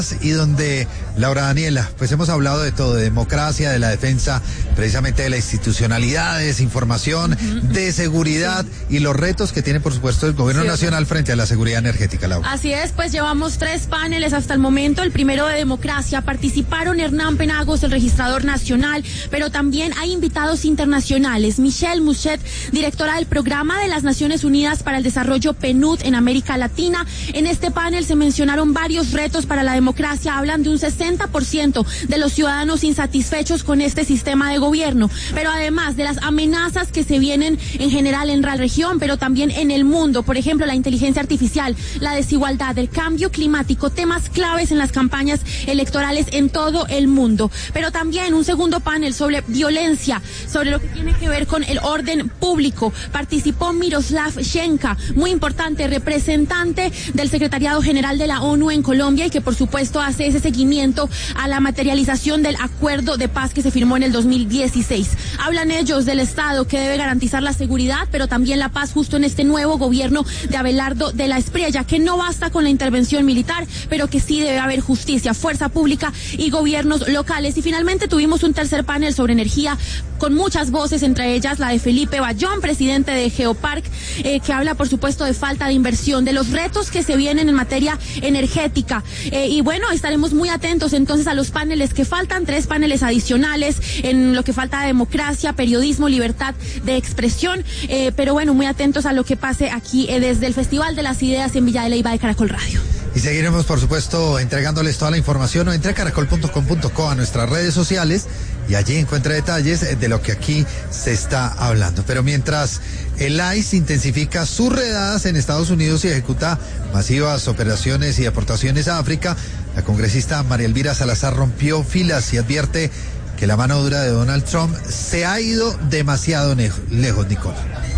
Y donde, Laura Daniela, pues hemos hablado de todo, de democracia, de la defensa precisamente de la institucionalidad, de desinformación, de seguridad y los retos que tiene, por supuesto, el gobierno nacional frente a la seguridad energética, Laura. Así es, pues llevamos 3 paneles hasta el momento. El primero de democracia, participaron Hernán Penagos, el registrador nacional, pero también hay invitados internacionales. Michelle Mouchet, directora del Programa de las Naciones Unidas para el Desarrollo PNUD en América Latina. En este panel se mencionaron varios retos para la democracia. Hablan de un 60% de los ciudadanos insatisfechos con este sistema de gobierno, pero además de las amenazas que se vienen en general en la región, pero también en el mundo, por ejemplo, la inteligencia artificial, la desigualdad, el cambio climático, temas claves en las campañas electorales en todo el mundo. Pero también un segundo panel sobre violencia, sobre lo que tiene que ver con el orden público. Participó Miroslav Shenka, muy importante, representante del Secretariado General de la ONU en Colombia y que por supuesto hace ese seguimiento a la materialización del acuerdo de paz que se firmó en el 2016. Hablan ellos del Estado que debe garantizar la seguridad, pero también la paz justo en este nuevo gobierno de Abelardo de la Espriella, que no basta con la intervención militar, pero que sí debe haber justicia, fuerza pública y gobiernos locales. Y finalmente tuvimos un tercer panel sobre energía con muchas voces, entre ellas la de Felipe Bayón, presidente de Geopark, que habla por supuesto de falta de inversión, de los retos que se vienen en materia energética. Y bueno, estaremos muy atentos entonces a los paneles que faltan, 3 paneles adicionales en lo que falta de democracia, periodismo, libertad de expresión, pero bueno, muy atentos a lo que pase aquí desde el Festival de las Ideas en Villa de Leyva de Caracol Radio. Y seguiremos, por supuesto, entregándoles toda la información. O entre a caracol.com.co a nuestras redes sociales y allí encuentra detalles de lo que aquí se está hablando. Pero mientras el ICE intensifica sus redadas en Estados Unidos y ejecuta masivas operaciones y deportaciones a África, la congresista María Elvira Salazar rompió filas y advierte que la mano dura de Donald Trump se ha ido demasiado lejos, Nicole.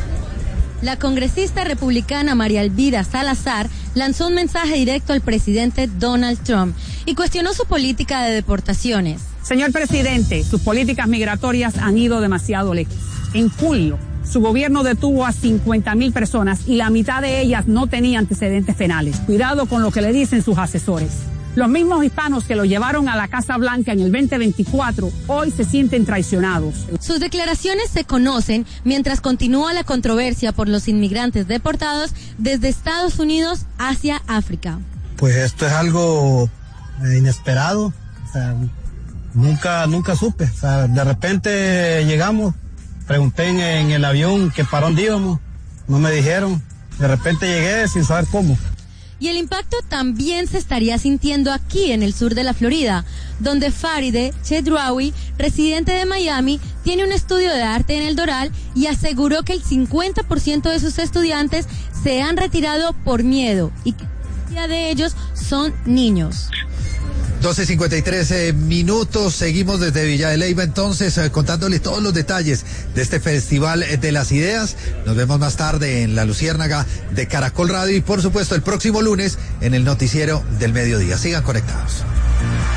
La congresista republicana María Elvira Salazar lanzó un mensaje directo al presidente Donald Trump y cuestionó su política de deportaciones. Señor presidente, sus políticas migratorias han ido demasiado lejos. En julio, su gobierno detuvo a 50,000 personas y la mitad de ellas no tenía antecedentes penales. Cuidado con lo que le dicen sus asesores. Los mismos hispanos que lo llevaron a la Casa Blanca en el 2024 hoy se sienten traicionados. Sus declaraciones se conocen mientras continúa la controversia por los inmigrantes deportados desde Estados Unidos hacia África. Pues esto es algo inesperado, o sea, nunca supe, o sea, de repente llegamos, pregunté en el avión que para dónde íbamos, no me dijeron, de repente llegué sin saber cómo. Y el impacto también se estaría sintiendo aquí en el sur de la Florida, donde Farideh Chedraoui, residente de Miami, tiene un estudio de arte en el Doral y aseguró que el 50% de sus estudiantes se han retirado por miedo y que la mayoría de ellos son niños. 12:53 minutos, seguimos desde Villa de Leyva entonces contándoles todos los detalles de este Festival de las Ideas. Nos vemos más tarde en La Luciérnaga de Caracol Radio y por supuesto el próximo lunes en el noticiero del mediodía. Sigan conectados.